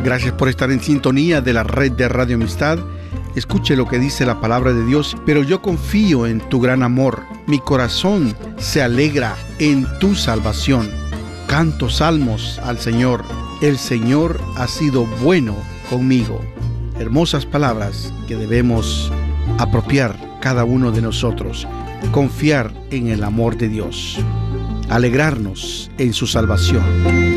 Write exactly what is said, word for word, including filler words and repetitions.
Gracias por estar en sintonía de la red de Radio Amistad. Escuche lo que dice la palabra de Dios. Pero yo confío en tu gran amor. Mi corazón se alegra en tu salvación. Canto salmos al Señor. El Señor ha sido bueno conmigo. Hermosas palabras que debemos apropiar cada uno de nosotros. Confiar en el amor de Dios. Alegrarnos en su salvación.